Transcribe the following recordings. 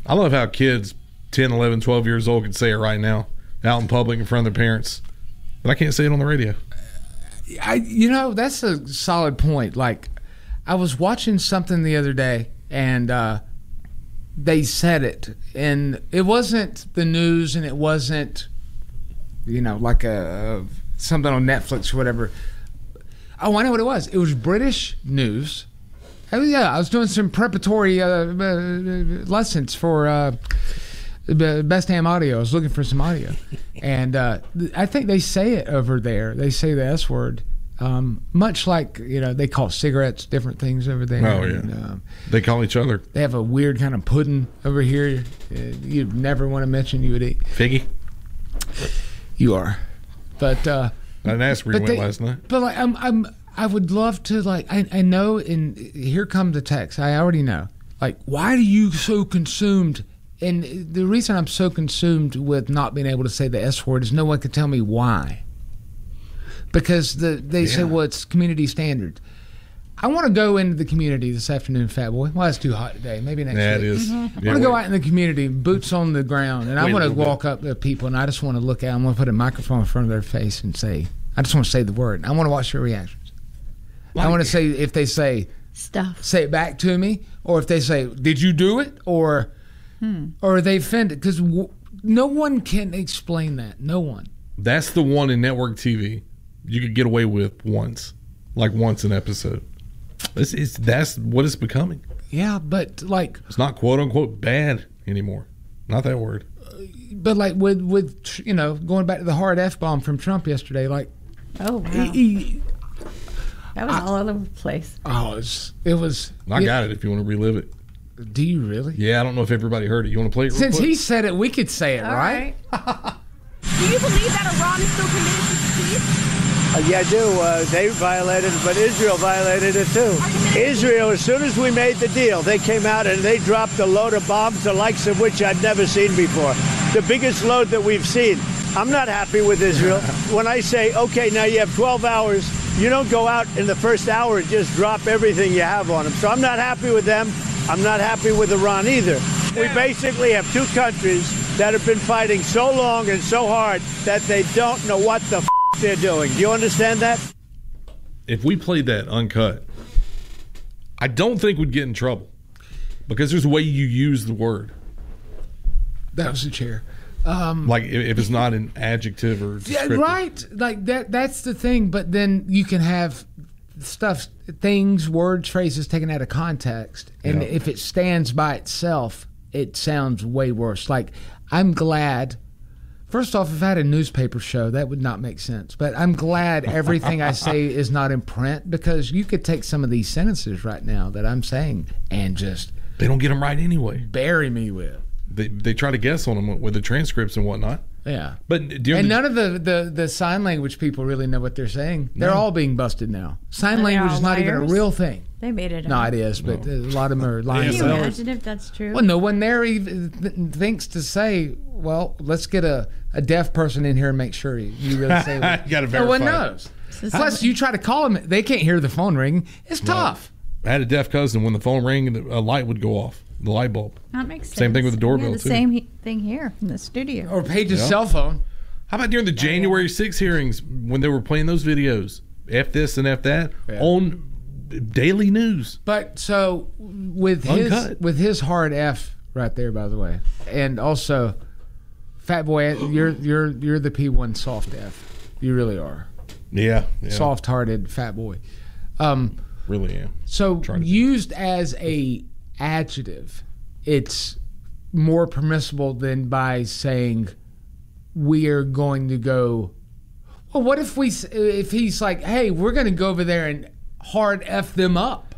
I love how kids 10, 11, 12 years old can say it right now out in public in front of their parents. But I can't say it on the radio. That's a solid point. Like, I was watching something the other day, and they said it. And it wasn't the news, and it wasn't, like something on Netflix or whatever. Oh, I know what it was. It was British news. I was doing some preparatory lessons for Best Ham Audio. I was looking for some audio. And I think they say it over there. They say the S word. Much like, they call cigarettes different things over there. Oh, yeah. And, they call each other. They have a weird kind of pudding over here you'd never want to mention you would eat. Figgy? You are. But... I didn't ask where you went last night. But, like, I would love to, like, I know, and here come the text. I already know. Like, why are you so consumed? And the reason I'm so consumed with not being able to say the S word is no one can tell me why. Because they say, well, it's community standard. I want to go into the community this afternoon, Fat Boy. Well, it's too hot today. Maybe next week. Yeah, it is. Mm-hmm. I want to go out in the community, boots on the ground, and I want to walk up to people, and I just want to look at them. I'm going to put a microphone in front of their face and say, I just want to say the word. I want to watch their reactions. I want to say, if they say stuff, say it back to me, or if they say, did you do it? Or are they offended? Because no one can explain that. No one. That's the one in network TV you could get away with once an episode. That's what it's becoming. Yeah, but like... It's not quote unquote bad anymore. Not that word. But like with going back to the hard F-bomb from Trump yesterday, like... Oh, wow. That was all over the place. Oh, it was. I got it if you want to relive it. Do you really? Yeah, I don't know if everybody heard it. You want to play it real Since quick? he said it, we could say it, right? Do you believe that Iran is still committed to peace? Yeah, I do. They violated it, but Israel violated it too. Israel, as soon as we made the deal, they came out and they dropped a load of bombs, the likes of which I've never seen before. The biggest load that we've seen. I'm not happy with Israel. When I say, okay, now you have 12 hours, you don't go out in the first hour and just drop everything you have on them. So I'm not happy with them. I'm not happy with Iran either. We basically have two countries that have been fighting so long and so hard that they don't know what the they're doing. Do you understand that? If we played that uncut, I don't think we'd get in trouble because there's a way you use the word. That was the chair. Like if it's not an adjective or descriptive. Yeah, right. Like that's the thing. But then you can have things, words, phrases taken out of context, and if it stands by itself, it sounds way worse. Like, I'm glad. First off, if I had a newspaper show, that would not make sense. But I'm glad everything I say is not in print, because you could take some of these sentences right now that I'm saying and just... They don't get them right anyway. Bury me with. They try to guess on them with the transcripts and whatnot. Yeah. But none of the sign language people really know what they're saying. They're all being busted now. Sign language is not even a real thing. They made it up. No, it is, but a lot of them are lying. Can you imagine if that's true? Well, no one there even thinks to say, well, let's get a deaf person in here and make sure you really say what. You got to verify. No one knows. Plus, you try to call them, they can't hear the phone ring. It's tough. I had a deaf cousin. When the phone rang, a light would go off. The light bulb. That makes sense. Same thing with the doorbell, the too. Same thing here in the studio. Or Paige's cell phone. How about during the January 6 hearings when they were playing those videos? F this and F that on daily news. But so with his hard F right there, by the way, and also, Fat Boy, you're the P1 soft F. You really are. Yeah. Soft-hearted Fat Boy. Really am. So used as a adjective, it's more permissible than by saying we are going to go. Well, what if he's like, hey, we're going to go over there and hard F them up?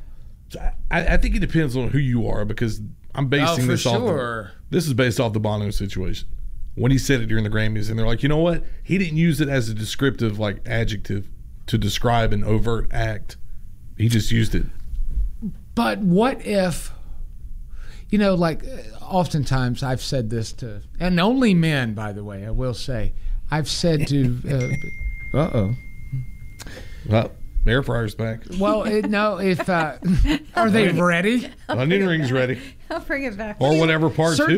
I think it depends on who you are, because I'm basing this off. This is based off the Bono situation. When he said it during the Grammys, and they're like, you know what? He didn't use it as a descriptive adjective to describe an overt act. He just used it. But what if, oftentimes I've said this to, and only men, by the way, I will say, I've said to, Well, air fryer's back. Well, are they ready? Onion ring's ready. I'll bring it back. Or whatever part two.